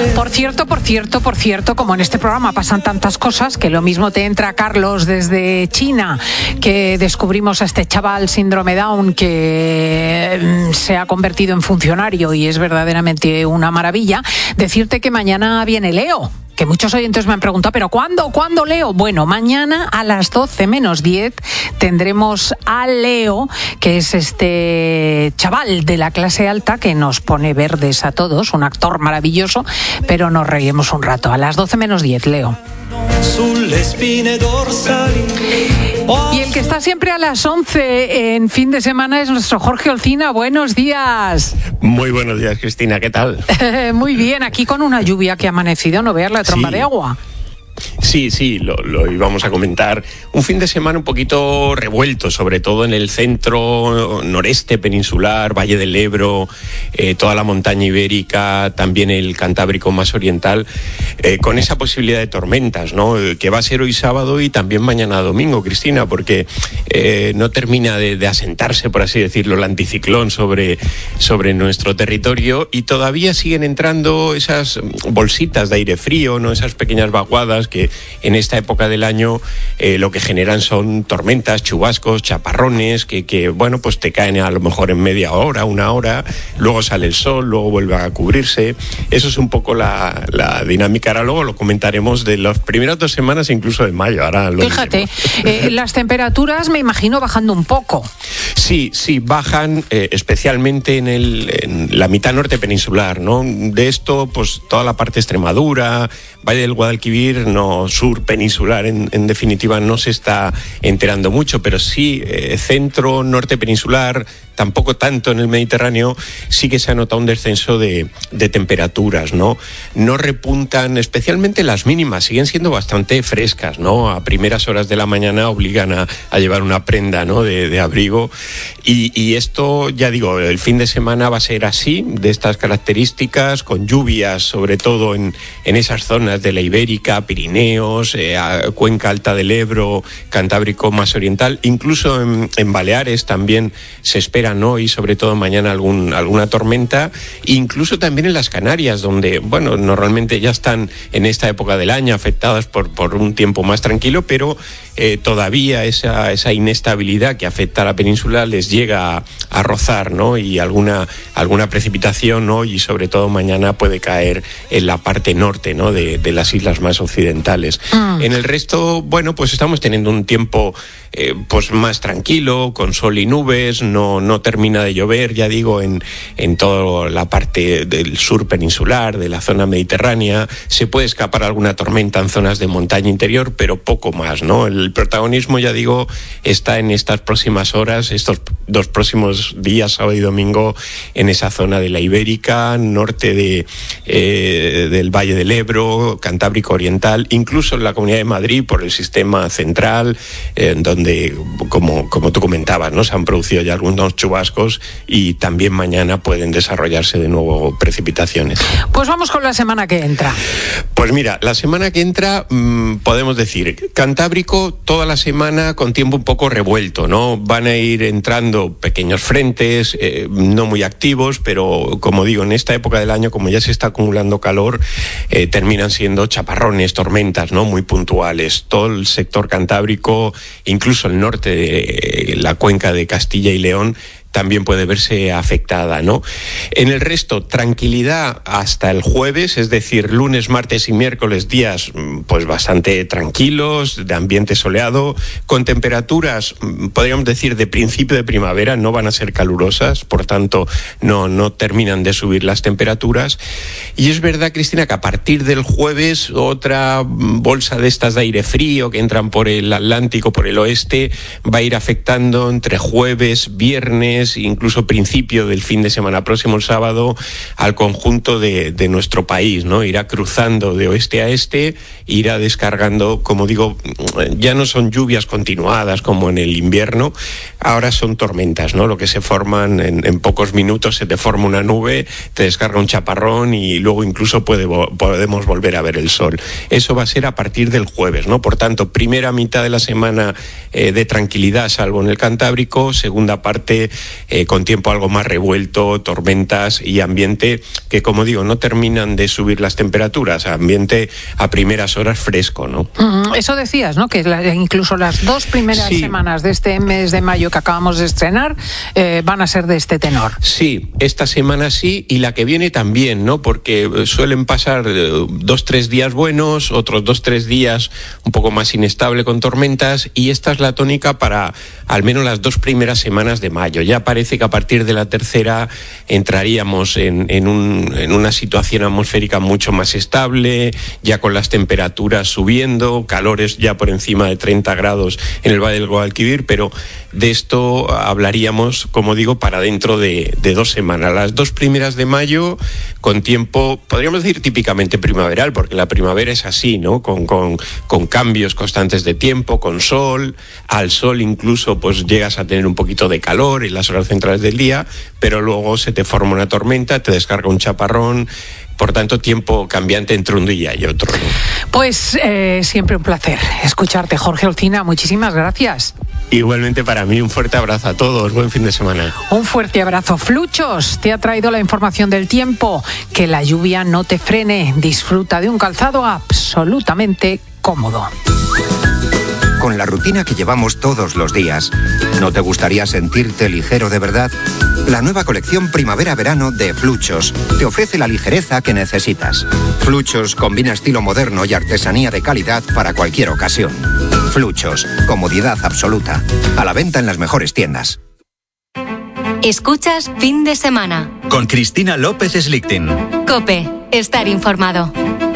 Por cierto, como en este programa pasan tantas cosas, que lo mismo te entra Carlos desde China, que descubrimos a este chaval síndrome Down que se ha convertido en funcionario y es verdaderamente una maravilla. Decirte que mañana viene Leo, que muchos oyentes me han preguntado, ¿pero cuándo Leo? Bueno, mañana a las 12 menos 10 tendremos a Leo, que es este chaval de la clase alta que nos pone verdes a todos, un actor maravilloso, pero nos reiremos un rato. A las 12 menos 10, Leo. Y el que está siempre a las 11 en fin de semana es nuestro Jorge Olcina. Buenos días. Muy buenos días, Cristina, ¿qué tal? Muy bien, aquí con una lluvia que ha amanecido, no veas la tromba de agua. Sí, lo íbamos a comentar. Un fin de semana un poquito revuelto, sobre todo en el centro noreste peninsular, Valle del Ebro, toda la montaña ibérica, también el Cantábrico más oriental, con esa posibilidad de tormentas, ¿no? Que va a ser hoy sábado y también mañana domingo, Cristina, porque no termina de asentarse, por así decirlo, el anticiclón sobre nuestro territorio y todavía siguen entrando esas bolsitas de aire frío, ¿no? Esas pequeñas vaguadas que en esta época del año lo que generan son tormentas, chubascos, chaparrones que bueno, pues te caen a lo mejor en media hora, una hora, luego sale el sol, luego vuelve a cubrirse. Eso es un poco la dinámica. Ahora luego lo comentaremos de las primeras 2 semanas, incluso de mayo. Ahora lo Fíjate, las temperaturas me imagino bajando un poco. Sí, bajan especialmente en la mitad norte peninsular, ¿no? De esto, pues toda la parte de Extremadura, Valle del Guadalquivir, no, sur peninsular, en definitiva no se está enterando mucho, pero sí centro, norte peninsular, tampoco tanto en el Mediterráneo, sí que se ha notado un descenso de temperaturas, ¿no? No repuntan, especialmente las mínimas, siguen siendo bastante frescas, ¿no? A primeras horas de la mañana obligan a llevar una prenda, ¿no? de abrigo y esto, ya digo, el fin de semana va a ser así, de estas características, con lluvias, sobre todo en esas zonas de la Ibérica, Pirineos, Cuenca Alta del Ebro, Cantábrico más oriental, incluso en Baleares también se espera, ¿no? Y sobre todo mañana alguna tormenta, incluso también en las Canarias, donde, bueno, normalmente ya están en esta época del año afectadas por un tiempo más tranquilo, pero todavía esa inestabilidad que afecta a la península les llega a rozar, ¿no? Y alguna precipitación, ¿no? Y sobre todo mañana puede caer en la parte norte, ¿no? De las islas más occidentales. En el resto, bueno, pues estamos teniendo un tiempo pues más tranquilo, con sol y nubes, no termina de llover, ya digo, en toda la parte del sur peninsular, de la zona mediterránea. Se puede escapar alguna tormenta en zonas de montaña interior, pero poco más, ¿no? El protagonismo, ya digo, está en estas próximas horas, estos 2 próximos días, sábado y domingo, en esa zona de la Ibérica, norte del Valle del Ebro, Cantábrico Oriental, incluso en la Comunidad de Madrid por el sistema central, donde, como tú comentabas, ¿no? Se han producido ya algunos chubascos y también mañana pueden desarrollarse de nuevo precipitaciones. Pues vamos con la semana que entra. Pues mira, la semana que entra podemos decir, Cantábrico toda la semana con tiempo un poco revuelto, ¿no? Van a ir entrando pequeños frentes, no muy activos, pero como digo, en esta época del año, como ya se está acumulando calor, terminan siendo chaparrones, tormentas, ¿no? Muy puntuales. Todo el sector cantábrico, incluso el norte de la cuenca de Castilla y León, también puede verse afectada, ¿no? En el resto, tranquilidad hasta el jueves, es decir, lunes, martes y miércoles, días pues bastante tranquilos, de ambiente soleado, con temperaturas, podríamos decir, de principio de primavera, no van a ser calurosas, por tanto, no terminan de subir las temperaturas. Y es verdad, Cristina, que a partir del jueves, otra bolsa de estas de aire frío que entran por el Atlántico, por el oeste, va a ir afectando entre jueves, viernes, incluso principio del fin de semana próximo, el sábado, al conjunto de nuestro país, ¿no? Irá cruzando de oeste a este, irá descargando, como digo, ya no son lluvias continuadas como en el invierno, ahora son tormentas, ¿no? Lo que se forman en pocos minutos, se te forma una nube, te descarga un chaparrón y luego incluso podemos volver a ver el sol. Eso va a ser a partir del jueves, ¿no? Por tanto, primera mitad de la semana de tranquilidad, salvo en el Cantábrico, segunda parte con tiempo algo más revuelto, tormentas y ambiente que, como digo, no terminan de subir las temperaturas, ambiente a primeras horas fresco, ¿no? Eso decías, ¿no? Que incluso las 2 primeras semanas de este mes de mayo que acabamos de estrenar van a ser de este tenor. Sí, esta semana sí, y la que viene también, ¿no? Porque suelen pasar 2-3 días buenos, otros 2-3 días un poco más inestable con tormentas, y esta es la tónica para al menos las 2 primeras semanas de mayo. Ya parece que a partir de la tercera entraríamos en una situación atmosférica mucho más estable, ya con las temperaturas subiendo, calores ya por encima de 30 grados en el Valle del Guadalquivir, pero de esto hablaríamos, como digo, para dentro de 2 semanas. Las 2 primeras de mayo, con tiempo, podríamos decir típicamente primaveral, porque la primavera es así, ¿no? Con cambios constantes de tiempo, con sol, al sol incluso pues llegas a tener un poquito de calor en las horas centrales del día, pero luego se te forma una tormenta, te descarga un chaparrón. Por tanto, tiempo cambiante entre un día y otro, ¿no? Pues siempre un placer escucharte, Jorge Olcina. Muchísimas gracias. Igualmente para mí, un fuerte abrazo a todos. Buen fin de semana. Un fuerte abrazo. Fluchos te ha traído la información del tiempo. Que la lluvia no te frene. Disfruta de un calzado absolutamente cómodo. Con la rutina que llevamos todos los días, ¿no te gustaría sentirte ligero de verdad? La nueva colección Primavera-Verano de Fluchos te ofrece la ligereza que necesitas. Fluchos combina estilo moderno y artesanía de calidad para cualquier ocasión. Fluchos, comodidad absoluta. A la venta en las mejores tiendas. Escuchas Fin de Semana. Con Cristina López Slichting. COPE. Estar informado.